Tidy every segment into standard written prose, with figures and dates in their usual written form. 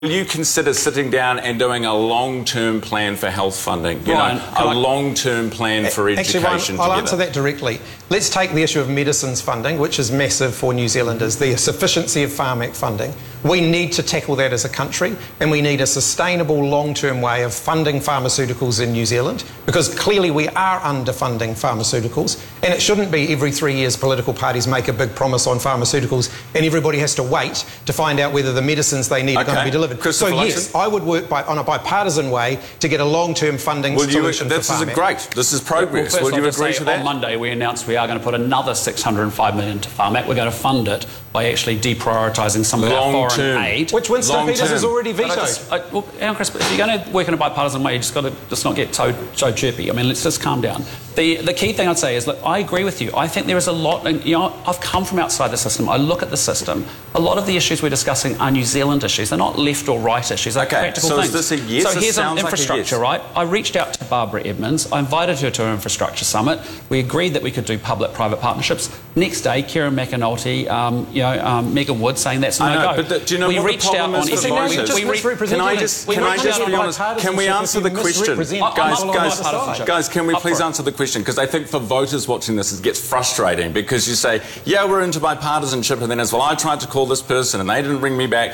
Will you consider sitting down and doing a long-term plan for health funding? A long-term plan for education Actually, Ryan, I'll answer that directly. Let's take the issue of medicines funding, which is massive for New Zealanders, the sufficiency of Pharmac funding. We need to tackle that as a country, and we need a sustainable long-term way of funding pharmaceuticals in New Zealand, because clearly we are underfunding pharmaceuticals, and it shouldn't be every 3 years political parties make a big promise on pharmaceuticals and everybody has to wait to find out whether the medicines they need are going to be delivered. So yes, I would work on a bipartisan way to get a long-term funding solution for Pharmac. This is progress. Well, would you agree to that? On Monday we announced we are going to put another $605 million to Pharmac. We're going to fund it by actually deprioritising some of our foreign aid. Which Winston Peters has already vetoed. Chris, if you're going to work in a bipartisan way, you just got to not get so chirpy. I mean, let's just calm down. The key thing I'd say is, look, I agree with you. I think there is a lot, and, I've come from outside the system. I look at the system. A lot of the issues we're discussing are New Zealand issues. They're not left or right issues. They're practical so things. Is this a yes? So here's an infrastructure, right? I reached out to Barbara Edmonds. I invited her to an infrastructure summit. We agreed that we could do public-private partnerships. Next day, Kieran McAnulty, Megan Wood saying that's no-go. But do you know what the problem is with voters? Can I just be honest? Can we answer the question? Guys, can we please answer the question? Because I think for voters watching this, it gets frustrating because you say, yeah, we're into bipartisanship, and then as well, I tried to call this person and they didn't ring me back.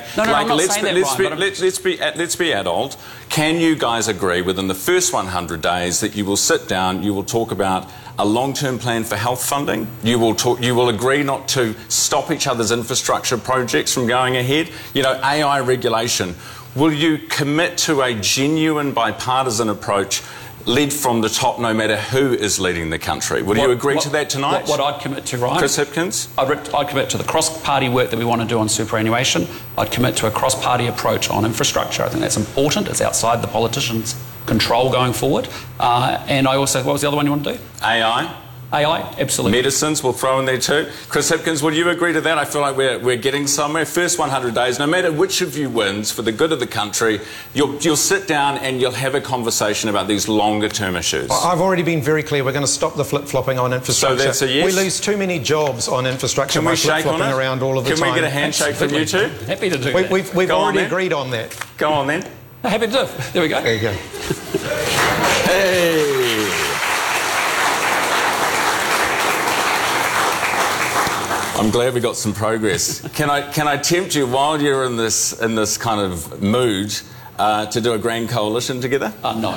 Let's be adult. Can you guys agree within the first 100 days that you will sit down, you will talk about a long-term plan for health funding? You will agree not to stop each other's infrastructure projects from going ahead? AI regulation. Will you commit to a genuine bipartisan approach led from the top, no matter who is leading the country? Will you agree to that tonight? What I'd commit to, Ryan? Chris Hipkins? I'd commit to the cross-party work that we want to do on superannuation. I'd commit to a cross-party approach on infrastructure. I think that's important. It's outside the politicians' control going forward. And I also, what was the other one you want to do? AI? AI, absolutely. Medicines, we'll throw in there too. Chris Hipkins, will you agree to that? I feel like we're getting somewhere. First 100 days, no matter which of you wins, for the good of the country, you'll sit down and you'll have a conversation about these longer-term issues. I've already been very clear. We're going to stop the flip-flopping on infrastructure. So that's a yes? We lose too many jobs on infrastructure by flip-flopping around all of the time. Can we get a handshake from you two? Happy to do that. We've already agreed on that. Go on then. Happy to do it. There we go. There you go. Hey. I'm glad we got some progress. Can I tempt you while you're in this kind of mood to do a grand coalition together? No.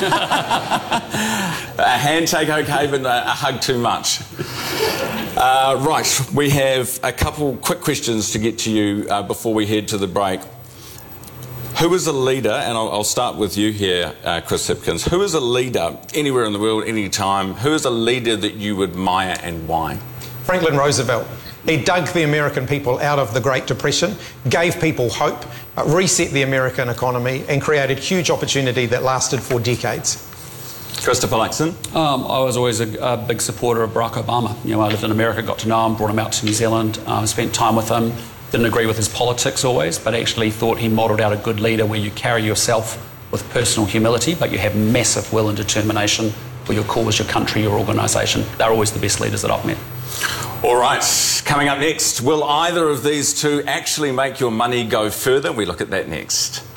A handshake okay, but a hug too much. Right, we have a couple quick questions to get to you before we head to the break. Who is a leader, and I'll start with you here, Chris Hipkins. Who is a leader anywhere in the world, any time? Who is a leader that you admire and why? Franklin Roosevelt. He dug the American people out of the Great Depression, gave people hope, reset the American economy, and created huge opportunity that lasted for decades. Christopher Luxon? I was always a big supporter of Barack Obama. I lived in America, got to know him, brought him out to New Zealand, spent time with him. Didn't agree with his politics always, but actually thought he modelled out a good leader where you carry yourself with personal humility, but you have massive will and determination for your cause, your country, your organisation. They're always the best leaders that I've met. All right, coming up next, will either of these two actually make your money go further? We look at that next.